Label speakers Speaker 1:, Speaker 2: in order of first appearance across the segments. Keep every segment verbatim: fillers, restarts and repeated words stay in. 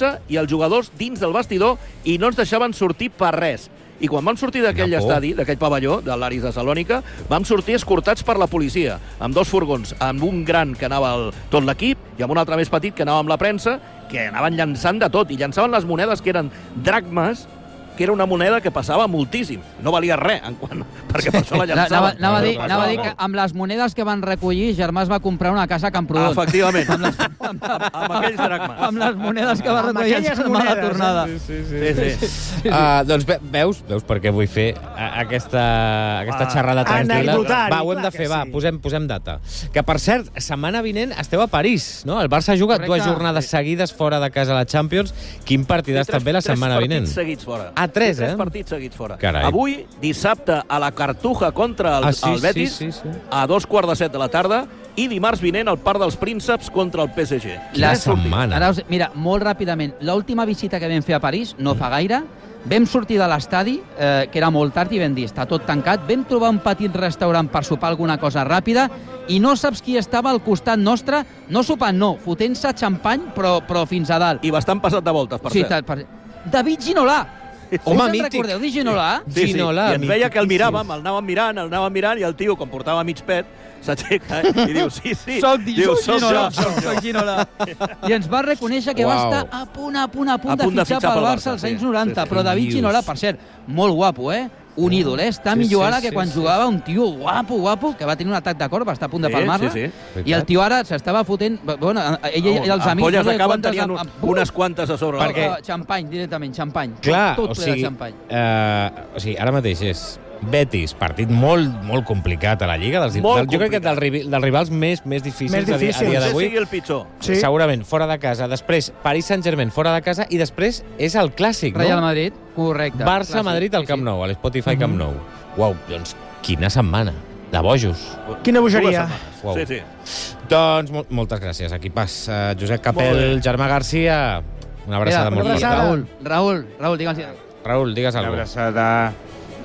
Speaker 1: premsa i els jugadors dins del vestidor i no ens deixaven sortir per res. I quan vam sortir d'aquell estadi, d'aquell pavelló, de l'Aris de Salònica, vam sortir escortats per la policia, amb dos furgons, amb un gran que anava el, tot l'equip i amb un altre més petit que anava amb la premsa, que anaven llançant de tot, i llançaven les monedes que eren dracmes, que era una moneda que passava moltíssim. No valia res, en quant, perquè per això la llançaven.
Speaker 2: Anava, anava, a dir, anava a dir que amb les monedes que van recollir, Germà es va comprar una casa a Camprodon.
Speaker 1: Efectivament.
Speaker 2: amb, les, amb,
Speaker 1: amb aquells dracmes.
Speaker 2: Amb les monedes que va recollir en Germà a la tornada.
Speaker 3: Sí, sí, sí.
Speaker 1: Sí, sí.
Speaker 3: sí, sí. Uh, doncs ve, veus, veus per què vull fer aquesta, aquesta xerrada tranquil·la? Va, ho hem de fer, va, posem, posem data. Que, per cert, setmana vinent esteu a París, no? El Barça juga dues jornades seguides fora de casa a la Champions. Quin partidàs també la setmana vinent?
Speaker 1: Tres partits seguits fora.
Speaker 3: Ah, tres, eh?
Speaker 1: Tres partits seguits fora.
Speaker 3: Carai.
Speaker 1: Avui, dissabte, a la Cartuja contra el,
Speaker 3: ah, sí,
Speaker 1: el Betis,
Speaker 3: sí, sí, sí.
Speaker 1: a dos quarts de set de la tarda, i dimarts vinent al Parc dels Prínceps contra el P S G.
Speaker 3: La setmana.
Speaker 2: Ara, mira, molt ràpidament, l'última visita que vam fer a París, no fa gaire, vam sortir de l'estadi, eh, que era molt tard, i vam dir, està tot tancat, vam trobar un petit restaurant per sopar alguna cosa ràpida, i no saps qui estava al costat nostre, no sopant, no, fotent-se xampany, però, però fins a dalt.
Speaker 1: I bastant passat de voltes, per
Speaker 2: sí,
Speaker 1: cert.
Speaker 2: Per... David Ginola!
Speaker 3: Home,
Speaker 2: us en
Speaker 3: mític.
Speaker 2: recordeu de Ginola?
Speaker 1: Sí, sí,
Speaker 3: Ginola,
Speaker 1: i ens veia que el miràvem, el anàvem mirant, el anàvem mirant, i el tio, com portava mig pet, s'aixeca i diu, sí, sí.
Speaker 2: Soc,
Speaker 1: diu,
Speaker 2: soc Ginola.
Speaker 1: jo, soc jo.
Speaker 2: Soc Ginola. I ens va reconèixer que
Speaker 3: Uau.
Speaker 2: va estar a punt, a punt, a punt,
Speaker 1: A
Speaker 2: de
Speaker 1: punt de
Speaker 2: fitxar
Speaker 1: fitxar
Speaker 2: pel
Speaker 1: pel
Speaker 2: Barça
Speaker 1: Barça,
Speaker 2: als anys
Speaker 1: sí,
Speaker 2: noranta.
Speaker 1: sí, sí.
Speaker 2: Però David
Speaker 3: Dius.
Speaker 2: Ginola, per cert, molt guapo, eh? Un ídol, eh? Està
Speaker 3: Sí,
Speaker 2: millor
Speaker 3: sí,
Speaker 2: ara que
Speaker 3: sí,
Speaker 2: quan
Speaker 3: sí,
Speaker 2: jugava un tio guapo, guapo, que va tenir un atac de cor, va estar a punt de
Speaker 1: Sí,
Speaker 2: palmar-la.
Speaker 1: sí, sí.
Speaker 2: I el tio ara s'estava fotent... Bueno, ell i els amics...
Speaker 1: Ampolles
Speaker 2: no sé
Speaker 1: de cava en
Speaker 2: quantes,
Speaker 1: tenien
Speaker 2: amb- amb-
Speaker 1: unes quantes a sobre.
Speaker 3: Perquè-
Speaker 2: Uh, Xampany, directament, xampany.
Speaker 3: Clar,
Speaker 2: tot
Speaker 3: o
Speaker 2: ple de
Speaker 3: sigui,
Speaker 2: xampany.
Speaker 3: uh, o sigui, ara mateix és Betis, partit molt, molt complicat a la Lliga. Dels,
Speaker 1: Molt
Speaker 3: del, jo crec que
Speaker 1: complicat.
Speaker 3: dels, rivi- dels rivals més, més difícils,
Speaker 4: Més
Speaker 3: a dia-
Speaker 4: difícils.
Speaker 3: a dia
Speaker 1: Potser
Speaker 3: d'avui.
Speaker 1: sigui el pitjor.
Speaker 4: Sí.
Speaker 3: Segurament, fora de casa. Després, Paris Saint-Germain, fora de casa. I després és el clàssic, no?
Speaker 2: Real Madrid, correcte.
Speaker 3: Barça-Madrid al
Speaker 2: Clàssic,
Speaker 3: Camp
Speaker 2: sí,
Speaker 3: Nou, a l'Spotify Camp Nou. Uau, doncs quina setmana. De bojos.
Speaker 4: Quina
Speaker 1: Dues
Speaker 4: bogeria.
Speaker 1: setmanes.
Speaker 3: Uau.
Speaker 1: Sí, sí.
Speaker 3: Doncs mol moltes gràcies. Aquí pas uh, Josep
Speaker 1: Molt
Speaker 3: Capel,
Speaker 1: bé.
Speaker 3: Germà Garcia. Una abraçada
Speaker 2: Mira,
Speaker 3: molt
Speaker 4: una
Speaker 3: forta.
Speaker 4: abraçada.
Speaker 2: Raül, Raül, Raül, digue'ls...
Speaker 3: Raül, digues
Speaker 5: Una
Speaker 3: alguna cosa.
Speaker 5: abraçada.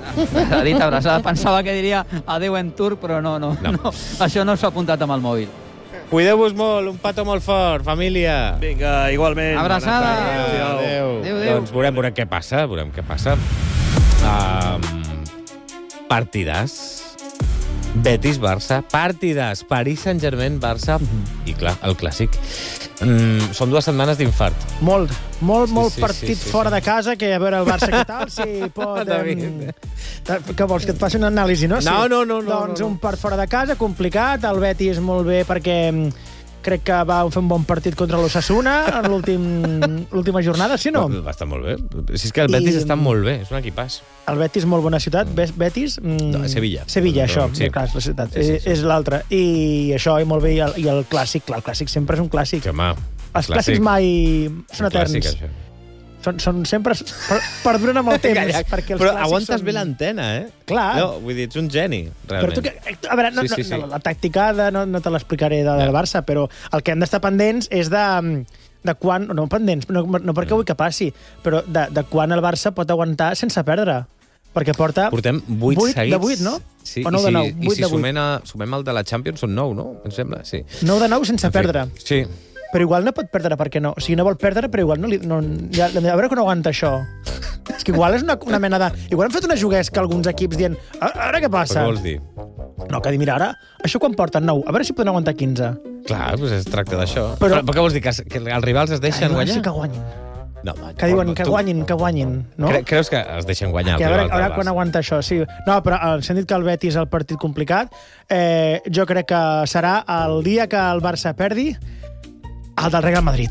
Speaker 2: Ha dit abraçada, pensava que diria adeu en tour, però no, no,
Speaker 3: No.
Speaker 2: no. Això no s'ha apuntat amb el mòbil.
Speaker 3: Cuideu-vos molt, un petó molt fort, família.
Speaker 1: Vinga, igualment.
Speaker 2: Abraçada.
Speaker 1: Bona tarda. Adéu.
Speaker 3: Adéu.
Speaker 2: Adéu, adéu.
Speaker 3: Doncs veurem, veurem què passa, veurem què passa. Um, partidàs. Betis-Barça, partidàs. Paris Saint-Germain-Barça. I clar, el clàssic. Mm, són dues setmanes d'infart.
Speaker 4: Molt, molt,
Speaker 3: Sí,
Speaker 4: molt
Speaker 3: sí,
Speaker 4: partit
Speaker 3: sí, sí,
Speaker 4: fora
Speaker 3: sí.
Speaker 4: de casa, que a veure el Barça què tal, si pot...
Speaker 3: David.
Speaker 4: em, Què vols, que et faci una anàlisi, no? Sí.
Speaker 3: No, no, no, no,
Speaker 4: Doncs
Speaker 3: no, no.
Speaker 4: un part fora de casa, complicat, el Betis molt bé perquè em, crec que va fer un bon partit contra l'Osasuna en l'últim- l'última jornada, sí o no?
Speaker 3: Va estar molt bé. Si és que el Betis
Speaker 4: I-
Speaker 3: està molt bé, és un equipàs.
Speaker 4: El Betis, molt bona ciutat. Be- Betis... Mm,
Speaker 3: No, Sevilla.
Speaker 4: Sevilla,
Speaker 3: No,
Speaker 4: això,
Speaker 3: sí.
Speaker 4: sí. clar, és la ciutat.
Speaker 3: Sí, sí, sí.
Speaker 4: És, és l'altra. I això, i molt bé, i el, i el clàssic, clar, el clàssic sempre és un clàssic.
Speaker 3: Sí, home,
Speaker 4: Els clàssics mai són
Speaker 3: un clàssic,
Speaker 4: eterns.
Speaker 3: això.
Speaker 4: Són, són sempre... Per, perduren amb el temps.
Speaker 3: Calla,
Speaker 4: perquè els
Speaker 3: però
Speaker 4: clàssics
Speaker 3: aguantes
Speaker 4: són...
Speaker 3: bé l'antena, eh?
Speaker 4: Clar.
Speaker 3: No, vull dir, ets un geni,
Speaker 4: Però
Speaker 3: realment.
Speaker 4: tu, que, a veure, no,
Speaker 3: Sí, sí, sí.
Speaker 4: No, la tacticada no, no te l'explicaré de, del Barça, però el que hem d'estar pendents és de, de quan... No pendents, no, no perquè vull que passi, però de, de quan el Barça pot aguantar sense perdre. Perquè porta...
Speaker 3: Portem vuit
Speaker 4: vuit
Speaker 3: seguits.
Speaker 4: de vuit, no?
Speaker 3: Sí,
Speaker 4: O nou
Speaker 3: i
Speaker 4: de
Speaker 3: si,
Speaker 4: nou,
Speaker 3: I
Speaker 4: vuit
Speaker 3: si
Speaker 4: de vuit.
Speaker 3: sumem, a, sumem el de la Champions són nou, no? Em sembla, sí.
Speaker 4: nou de nou sense
Speaker 3: En fi,
Speaker 4: perdre.
Speaker 3: Sí.
Speaker 4: Però igual no pot perdre perquè no. O sigui, no vol perdre, però igual no... Li, no ja, a veure que no aguanta això. És que igual és una, una mena de... Igual han fet una juguesca alguns equips dient a, a veure què
Speaker 3: Però
Speaker 4: passa.
Speaker 3: què vols dir?
Speaker 4: No, que dir, mira, ara, això quan porten nou? A veure si poden aguantar quinze.
Speaker 3: Clar, doncs es tracta d'això.
Speaker 4: Però-
Speaker 3: Però, però què vols dir? Que, que els rivals es deixen
Speaker 4: Igual
Speaker 3: guanyar?
Speaker 4: sí que guanyin.
Speaker 3: No, home,
Speaker 4: Que diuen que
Speaker 3: tu-
Speaker 4: guanyin, que guanyin, no?
Speaker 3: Cre creus que es deixen guanyar
Speaker 4: Que
Speaker 3: els
Speaker 4: a veure,
Speaker 3: rivals
Speaker 4: a veure
Speaker 3: del
Speaker 4: quan
Speaker 3: Barça?
Speaker 4: aguanta això, sí. No, però eh, s'ha dit que el Betis és el partit complicat. Eh, jo crec que serà el dia que el Barça perdi el del Real Madrid.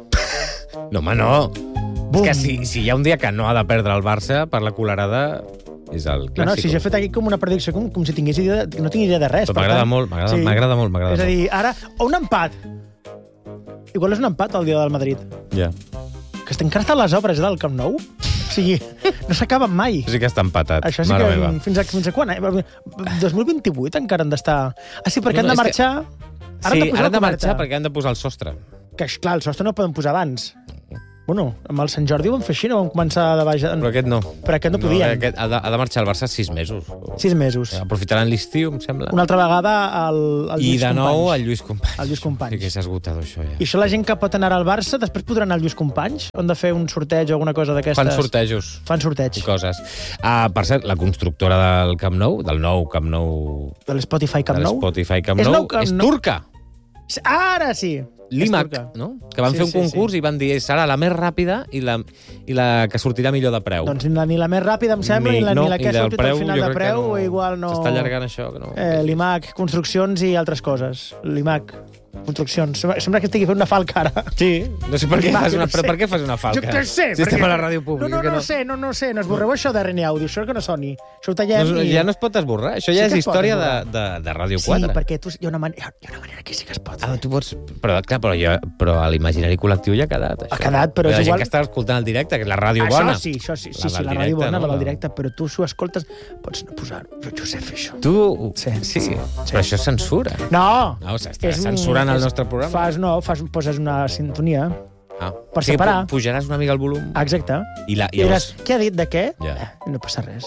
Speaker 3: No, home, no.
Speaker 4: Bum.
Speaker 3: És que si, si hi ha un dia que no ha de perdre el Barça per la colarada, és el
Speaker 4: No,
Speaker 3: clàssic.
Speaker 4: no, si jo he fet aquí com una predicció, com, com si tingués idea, de- no tingués idea de res.
Speaker 3: Però
Speaker 4: per
Speaker 3: m'agrada
Speaker 4: tant,
Speaker 3: molt, m'agrada m'agrada molt, m'agrada
Speaker 4: És a
Speaker 3: molt.
Speaker 4: dir, ara, o un empat. Igual és un empat el dia del Madrid.
Speaker 3: Ja.
Speaker 4: Que estan encara estan les obres eh, del Camp Nou. O sigui, no s'acaben mai.
Speaker 3: Sí que està empatat,
Speaker 4: Això sí
Speaker 3: mare
Speaker 4: que...
Speaker 3: meva.
Speaker 4: Fins a, fins a quan? Eh? dos mil vint-i-vuit encara han d'estar... Ah, sí, perquè
Speaker 3: No,
Speaker 4: han de
Speaker 3: és que-
Speaker 4: marxar... Ara
Speaker 3: Sí,
Speaker 4: han de posar
Speaker 3: ara han
Speaker 4: la
Speaker 3: de marxar
Speaker 4: coberta.
Speaker 3: perquè han de posar el sostre.
Speaker 4: Que, clar, el sostre no poden posar abans. Bueno, amb el Sant Jordi ho vam fer així, no vam començar de baix...
Speaker 3: Però aquest no.
Speaker 4: Però aquest no podien.
Speaker 3: No, aquest ha, de, ha de marxar al Barça sis mesos.
Speaker 4: Sis mesos.
Speaker 3: Aprofitaran l'estiu, em sembla.
Speaker 4: Una altra vegada al, al Lluís Companys.
Speaker 3: I de nou al Lluís Companys.
Speaker 4: Al Lluís Companys.
Speaker 3: Sí que és esgotat, això, ja.
Speaker 4: I això la gent que pot anar al Barça, després podrà anar al Lluís Companys? On de fer un sorteig o alguna cosa d'aquestes?
Speaker 3: Fan sortejos.
Speaker 4: Fan sorteig.
Speaker 3: I coses. Ah, per cert, la constructora del Camp Nou, del nou Camp Nou...
Speaker 4: De l'Spotify Camp Nou?
Speaker 3: De l'Spotify Camp
Speaker 4: És
Speaker 3: Nou,
Speaker 4: nou Camp
Speaker 3: és
Speaker 4: Nou.
Speaker 3: turca.
Speaker 4: Ara sí!
Speaker 3: L'I M A C, no? Que van
Speaker 4: Sí,
Speaker 3: fer un
Speaker 4: sí,
Speaker 3: concurs
Speaker 4: sí.
Speaker 3: i van dir serà la més ràpida i la, i la que sortirà millor de preu.
Speaker 4: Doncs ni la, ni la més ràpida, em sembla, ni, la,
Speaker 3: no,
Speaker 4: ni la que ha
Speaker 3: del
Speaker 4: sortit
Speaker 3: preu,
Speaker 4: al final
Speaker 3: jo
Speaker 4: de
Speaker 3: crec que
Speaker 4: preu,
Speaker 3: no.
Speaker 4: igual no...
Speaker 3: S'està allargant això, que no...
Speaker 4: Eh, L'I M A C, construccions i altres coses. L'I M A C, construccions. Sembla, sembla que estigui fent una falca ara.
Speaker 3: Sí, no sé per què fas una,
Speaker 4: no sé.
Speaker 3: però per què fas una falca?
Speaker 4: Jo què sé.
Speaker 3: Si estem a la ràdio pública.
Speaker 4: No, no, no,
Speaker 3: que
Speaker 4: no sé, no, no sé. No esborreu això de R N Audio, això que no soni. Això ho tallem
Speaker 3: no,
Speaker 4: i...
Speaker 3: Ja no es pot esborrar, això ja
Speaker 4: Sí que
Speaker 3: és
Speaker 4: es pot
Speaker 3: història de,
Speaker 4: esborrar.
Speaker 3: de, de Ràdio quatre.
Speaker 4: Sí, perquè tu, hi, ha una man... hi ha una manera que sí que es pot.
Speaker 3: Ah, tu pots... Però, clar, però, jo, però a l'imaginari col·lectiu ja ha quedat, això.
Speaker 4: Ha quedat, però
Speaker 3: la
Speaker 4: és
Speaker 3: gent
Speaker 4: igual...
Speaker 3: que està escoltant el directe, que és la ràdio
Speaker 4: això
Speaker 3: bona.
Speaker 4: sí, això sí, sí,
Speaker 3: La
Speaker 4: sí,
Speaker 3: del
Speaker 4: la ràdio
Speaker 3: directe,
Speaker 4: bona,
Speaker 3: no?
Speaker 4: la del directe, però tu si ho escoltes pots no posar-ho. Jo, jo sé fer això.
Speaker 3: Tu...
Speaker 4: Sí,
Speaker 3: sí,
Speaker 4: sí.
Speaker 3: però això és censura.
Speaker 4: No!
Speaker 3: No, s'està
Speaker 4: És un-
Speaker 3: censurant el
Speaker 4: és-
Speaker 3: nostre programa.
Speaker 4: Fas, no, fas, poses una sintonia.
Speaker 3: Ah.
Speaker 4: per
Speaker 3: Sí,
Speaker 4: separar.
Speaker 3: pu- pujaràs una mica el volum.
Speaker 4: Exacte.
Speaker 3: I, la,
Speaker 4: I
Speaker 3: llavors...
Speaker 4: diràs, què ha dit, de què?
Speaker 3: Ja.
Speaker 4: Eh, no passa res.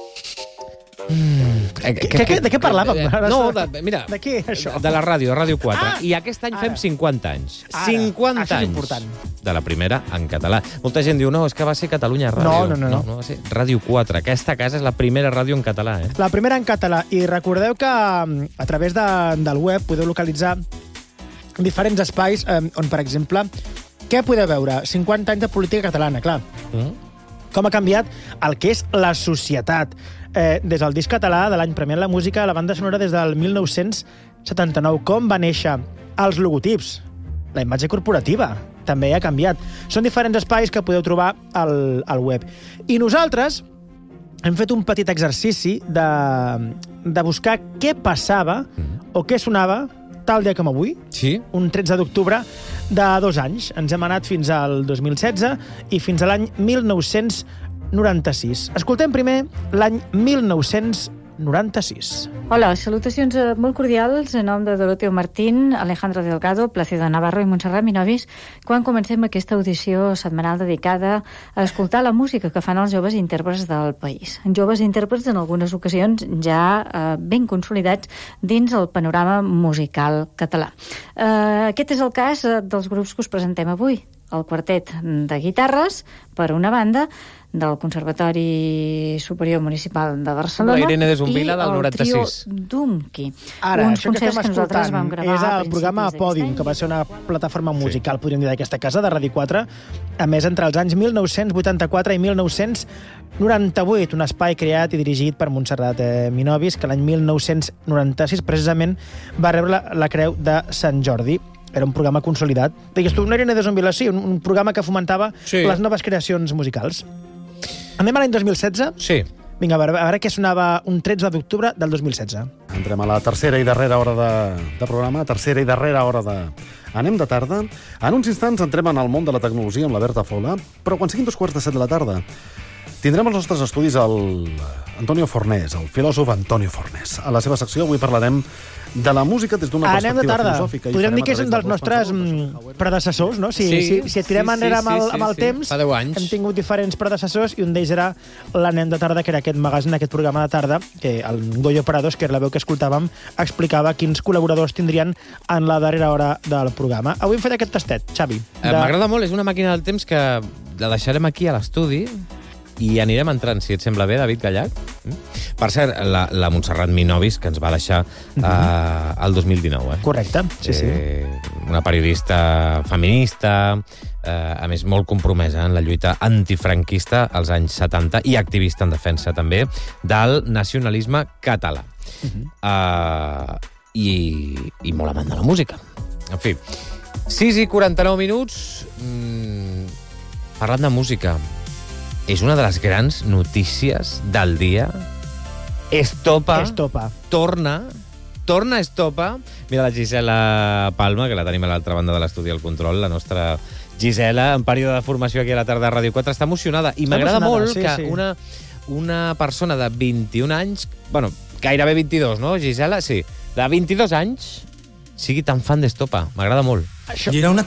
Speaker 3: Eh,
Speaker 4: Què- què- de què parlàvem?
Speaker 3: eh, No, de, mira,
Speaker 4: De què, això?
Speaker 3: de la ràdio, de Ràdio quatre.
Speaker 4: Ah,
Speaker 3: I aquest any
Speaker 4: ara.
Speaker 3: fem cinquanta anys.
Speaker 4: Ara.
Speaker 3: cinquanta
Speaker 4: Això és
Speaker 3: anys
Speaker 4: important.
Speaker 3: de la primera en català. Molta gent diu, no, és que va ser Catalunya Ràdio.
Speaker 4: No, no, no, no.
Speaker 3: no, no va ser Ràdio quatre. Aquesta casa és la primera ràdio en català, eh?
Speaker 4: La primera en català. I recordeu que mm, a través de, del web podeu localitzar diferents espais eh, on, per exemple, què podeu veure? cinquanta anys de política catalana, clar.
Speaker 3: Mm?
Speaker 4: Com ha canviat el que és la societat. Eh, des del disc català de l'any premiant la música, la banda sonora des del mil nou-cents setanta-nou. Com va néixer? Els logotips. La imatge corporativa també ha canviat. Són diferents espais que podeu trobar al, al web. I nosaltres hem fet un petit exercici de, de buscar què passava o què sonava tal dia com avui,
Speaker 3: Sí?
Speaker 4: un tretze d'octubre de dos anys. Ens hem anat fins al dos mil setze i fins a l'any mil nou-cents noranta-sis. Escoltem primer l'any mil nou-cents noranta-sis.
Speaker 5: Hola, salutacions eh, molt cordials en nom de Doroteo Martín, Alejandro Delgado, Plácido Navarro i Montserrat Minovis, quan comencem aquesta audició setmanal dedicada a escoltar la música que fan els joves intèrprets del país. Joves intèrprets en algunes ocasions ja eh, ben consolidats dins el panorama musical català. Eh, aquest és el cas eh, dels grups que us presentem avui. El quartet de guitarres, per una banda, del Conservatori Superior Municipal de Barcelona,
Speaker 3: La Irene de Zumbila, del
Speaker 5: i el
Speaker 3: noranta-sis.
Speaker 5: trio Dumki.
Speaker 4: Ara,
Speaker 5: Uns
Speaker 4: això que
Speaker 5: concerts
Speaker 4: estem
Speaker 5: que nosaltres
Speaker 4: escoltant
Speaker 5: vam gravar
Speaker 4: és
Speaker 5: a
Speaker 4: el programa
Speaker 5: principis d'aquest
Speaker 4: Pòdium,
Speaker 5: any.
Speaker 4: que va ser una plataforma musical, podríem dir, d'aquesta casa, de Ràdio quatre, a més, entre els anys mil nou-cents vuitanta-quatre i mil nou-cents noranta-vuit, un espai creat i dirigit per Montserrat eh, Minovis, que l'any mil nou-cents noranta-sis precisament va rebre la, la Creu de Sant Jordi. Era un programa consolidat. Digues tu, una Irene de Zombila, sí, un, un programa que fomentava
Speaker 3: Sí.
Speaker 4: les noves creacions musicals. Anem a l'any dos mil setze?
Speaker 3: Sí.
Speaker 4: Vinga, a veure, a veure què sonava un tretze d'octubre del dos mil setze.
Speaker 6: Entrem a la tercera i darrera hora de, de programa, tercera i darrera hora de... Anem de tarda. En uns instants entrem en el món de la tecnologia amb la Berta Fola, però quan siguin dos quarts de set de la tarda tindrem als nostres estudis el Antonio Fornés, el filòsof Antonio Fornés. A la seva secció avui parlarem de la música des d'una
Speaker 4: Anem de
Speaker 6: perspectiva
Speaker 4: tarda.
Speaker 6: filosòfica. i
Speaker 4: Podríem
Speaker 6: farem
Speaker 4: dir que
Speaker 6: a
Speaker 4: és un
Speaker 6: través
Speaker 4: dels nostres
Speaker 6: pensamientos.
Speaker 4: mm, predecessors, no? Si,
Speaker 3: Sí,
Speaker 4: si, si et tirem
Speaker 3: sí,
Speaker 4: enrere
Speaker 3: sí,
Speaker 4: amb el,
Speaker 3: sí,
Speaker 4: amb el
Speaker 3: sí.
Speaker 4: temps,
Speaker 3: Fa deu anys.
Speaker 4: hem tingut diferents predecessors i un d'ells era l'Anem de tarda, que era aquest magazine, aquest programa de tarda, que el Goyo Prados, que era la veu que escoltàvem, explicava quins col·laboradors tindrien en la darrera hora del programa. Avui hem fet aquest tastet, Xavi.
Speaker 3: Eh, M'agrada molt, és una màquina del temps que la deixarem aquí a l'estudi i anirem entrant, si et sembla bé, David Gallac. Mm? Per cert, la, la Montserrat Minovis, que ens va deixar eh, el dos mil dinou. Eh?
Speaker 4: Correcte, sí, sí.
Speaker 3: Eh, una periodista feminista, eh, a més molt compromesa en la lluita antifranquista als anys setanta i activista en defensa també del nacionalisme català.
Speaker 4: Uh -huh.
Speaker 3: uh, i, i molt amant de la música. En fi, sis i quaranta-nou minuts, mmm, parlant de música, és una de les grans notícies del dia. Estopa,
Speaker 4: Estopa.
Speaker 3: torna, torna Estopa. Mira la Gisela Palma, que la tenim a l'altra banda de l'estudi al control, la nostra Gisela, en període de formació aquí a la tarda a Ràdio quatre, està emocionada. I
Speaker 4: Està
Speaker 3: m'agrada
Speaker 4: emocionada,
Speaker 3: molt
Speaker 4: sí,
Speaker 3: que
Speaker 4: sí.
Speaker 3: una, una persona de vint-i-un anys, bueno, gairebé vint-i-dos, no, Gisela? Sí, de vint-i-dos anys, sigui tan fan d'Estopa. M'agrada molt.
Speaker 4: Això,
Speaker 7: I era una